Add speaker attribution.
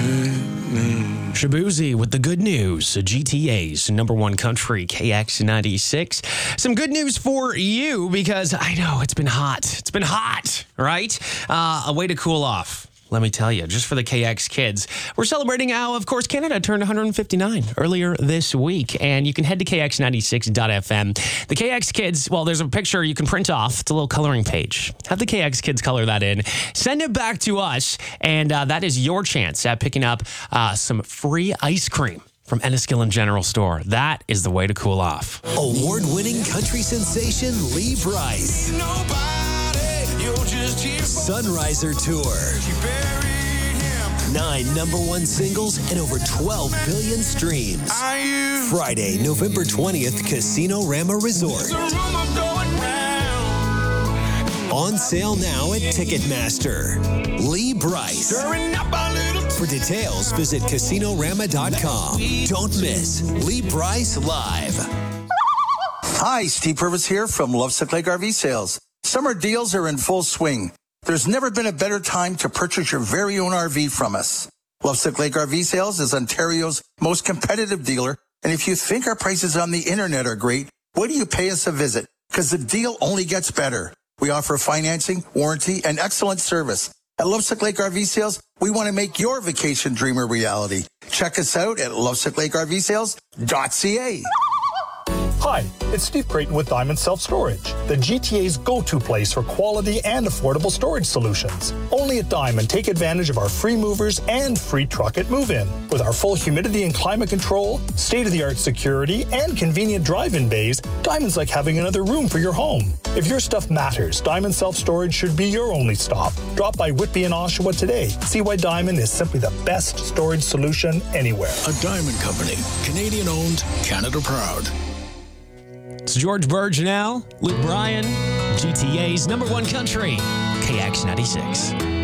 Speaker 1: Shabuzi with the good news. GTA's number one country, KX96. Some good news for you because I know it's been hot. It's been hot, right? A way to cool off. Let me tell you, just for the KX kids, we're celebrating how, of course, Canada turned 159 earlier this week, and you can head to kx96.fm. The KX kids, well, there's a picture you can print off. It's a little coloring page. Have the KX kids color that in. Send it back to us, and that is your chance at picking up some free ice cream from Enniskillen General Store. That is the way to cool off.
Speaker 2: Award-winning country sensation Lee Brice. Sunriser Tour. 9 number one singles and over 12 billion streams. Friday, November 20th, Casino Rama Resort. On sale now at Ticketmaster. Lee Brice. For details, visit casinorama.com. Don't miss Lee Brice Live.
Speaker 3: Hi, Steve Purvis here from Lovesick Lake RV Sales. Summer deals are in full swing. There's never been a better time to purchase your very own RV from us. Lovesick Lake RV Sales is Ontario's most competitive dealer, and if you think our prices on the internet are great, why do you pay us a visit? Because the deal only gets better. We offer financing, warranty, and excellent service. At Lovesick Lake RV Sales, we want to make your vacation dream a reality. Check us out at lovesicklakervsales.ca.
Speaker 4: Hi, it's Steve Creighton with Diamond Self Storage, the GTA's go-to place for quality and affordable storage solutions. Only at Diamond, take advantage of our free movers and free truck at move-in. With our full humidity and climate control, state-of-the-art security, and convenient drive-in bays, Diamond's like having another room for your home. If your stuff matters, Diamond Self Storage should be your only stop. Drop by Whitby and Oshawa today. See why Diamond is simply the best storage solution anywhere.
Speaker 5: A Diamond Company, Canadian-owned, Canada proud.
Speaker 1: It's George Burge now, Luke Bryan, GTA's number one country, KX96.